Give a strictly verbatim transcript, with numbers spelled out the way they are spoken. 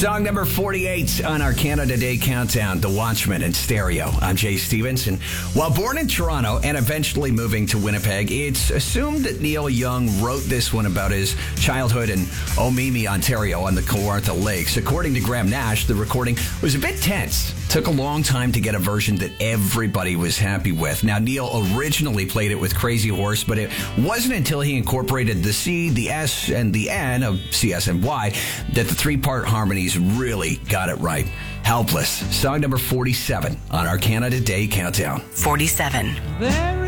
Song number forty-eight on our Canada Day Countdown, The Watchmen in stereo. I'm Jay Stevenson. While born in Toronto and eventually moving to Winnipeg, it's assumed that Neil Young wrote this one about his childhood in Omemee, Ontario on the Kawartha Lakes. According to Graham Nash, the recording was a bit tense. Took a long time to get a version that everybody was happy with. Now, Neil originally played it with Crazy Horse, but it wasn't until he incorporated the C, the S, and the N of C S N Y that the three-part harmonies really got it right. Helpless, song number forty-seven on our Canada Day Countdown. forty-seven. There